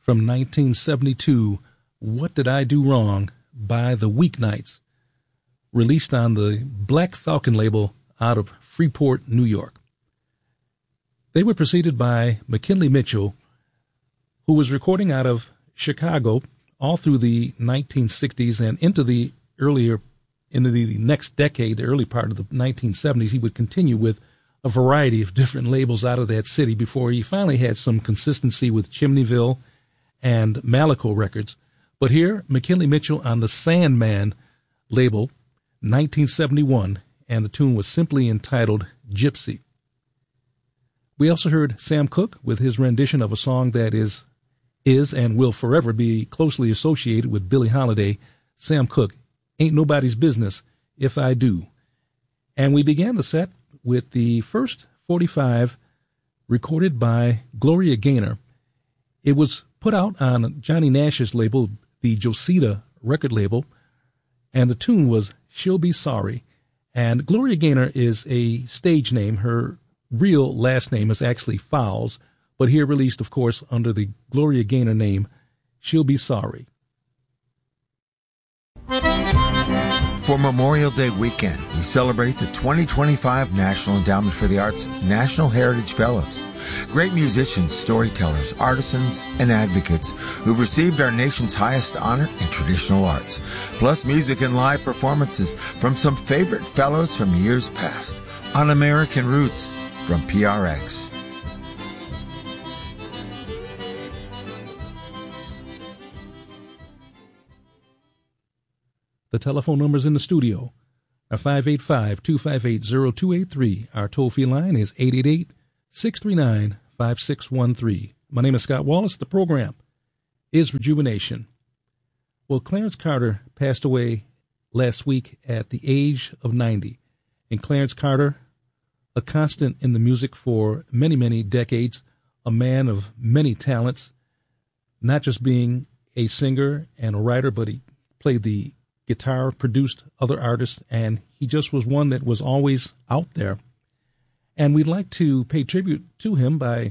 from 1972, What Did I Do Wrong by the Weeknights, released on the Black Falcon label out of Freeport, New York. They were preceded by McKinley Mitchell, who was recording out of Chicago all through the 1960s and into the next decade, the early part of the 1970s. He would continue with a variety of different labels out of that city before he finally had some consistency with Chimneyville and Malico Records. But here, McKinley Mitchell on the Sandman label, 1971, and the tune was simply entitled Gypsy. We also heard Sam Cooke with his rendition of a song that is and will forever be closely associated with Billie Holiday. Sam Cooke, Ain't Nobody's Business If I Do. And we began the set with the first 45 recorded by Gloria Gaynor. It was put out on Johnny Nash's label, the Josita record label, and the tune was She'll Be Sorry. And Gloria Gaynor is a stage name. Her real last name is actually Fowles, but here released, of course, under the Gloria Gaynor name, She'll Be Sorry. For Memorial Day weekend, we celebrate the 2025 National Endowment for the Arts National Heritage Fellows. Great musicians, storytellers, artisans, and advocates who've received our nation's highest honor in traditional arts, plus music and live performances from some favorite fellows from years past on American Roots from PRX. The telephone numbers in the studio are 585-258-0283. Our toll-free line is 888-639-5613. My name is Scott Wallace. The program is Rejuvenation. Well, Clarence Carter passed away last week at the age of 90. And Clarence Carter, a constant in the music for many, many decades, a man of many talents, not just being a singer and a writer, but he played the guitar, produced other artists, and he just was one that was always out there. And we'd like to pay tribute to him by